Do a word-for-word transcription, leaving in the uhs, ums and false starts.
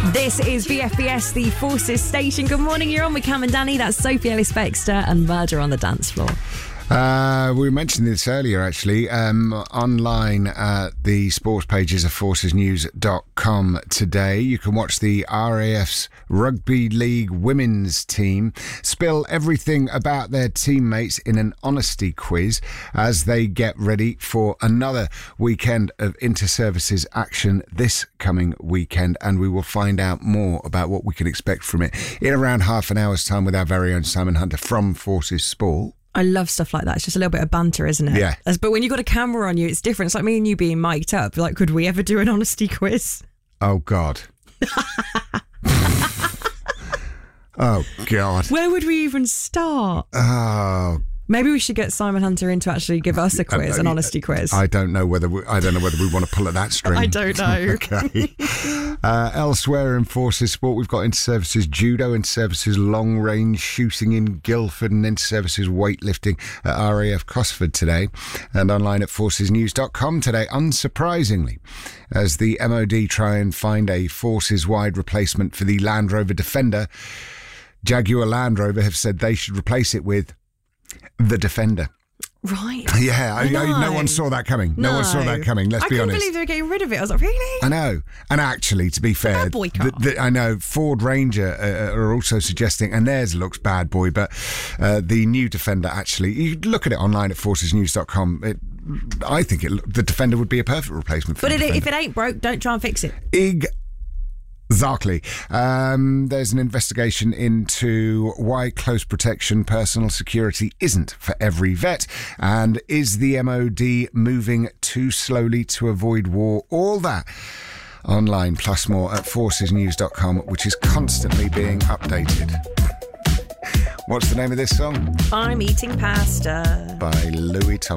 This is B F B S, the Forces station. Good morning, you're on with Cam and Danny. That's Sophie Ellis-Bextor and Murder on the Dance Floor. Uh, we mentioned this earlier, actually. Um, online at the sports pages of forces news dot com today, you can watch the R A F's Rugby League women's team spill everything about their teammates in an honesty quiz as they get ready for another weekend of inter-services action this coming weekend, and we will find out more about what we can expect from it in around half an hour's time with our very own Simon Hunter from Forces Sport. I love stuff like that. It's just a little bit of banter, isn't it? Yeah. As, but when you've got a camera on you, it's different. It's like me and you being mic'd up. Like, could we ever do an honesty quiz? Oh, God. Oh, God. Where would we even start? Oh, Maybe we should get Simon Hunter in to actually give us a quiz, an honesty quiz. I don't know whether we, I don't know whether we want to pull at that string. I don't know. Okay. Uh, elsewhere in Forces Sport, we've got inter-services judo, inter-services long range shooting in Guildford, and inter-services weightlifting at R A F Cosford today. And online at forces news dot com today, unsurprisingly, as the M O D try and find a Forces-wide replacement for the Land Rover Defender, Jaguar Land Rover have said they should replace it with the Defender. Right. Yeah, I, I I, no one saw that coming. No, No. one saw that coming, let's I be honest. couldn't believe they were getting rid of it. I was like, really? I know. And actually, to be fair, bad boy car. the, the, I know Ford Ranger uh, are also suggesting, and theirs looks bad boy, but uh, the new Defender, actually, you look at it online at forces news dot com. It, I think it, the Defender would be a perfect replacement for But the it, Defender. if it ain't broke, don't try and fix it. Ig. Exactly. Um, there's an investigation into why close protection personal security isn't for every vet, and is the M O D moving too slowly to avoid war? All that online, plus more at forces news dot com, which is constantly being updated. What's the name of this song? I'm eating pasta. By Louis Thomas.